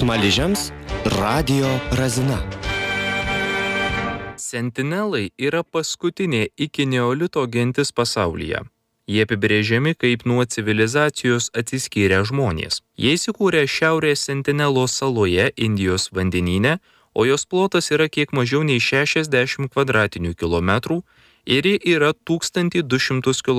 Smaližiams radijo razina. Sentinelai yra paskutinė iki neolito gentis pasaulyje. Jie apibrėžiami kaip nuo civilizacijos atsiskyrę žmonės. Jie įsikūrė šiaurės Sentinelos saloje Indijos vandenyne, o jos plotas yra kiek mažiau nei 60 kvadratinių kilometrų ir yra 1200 km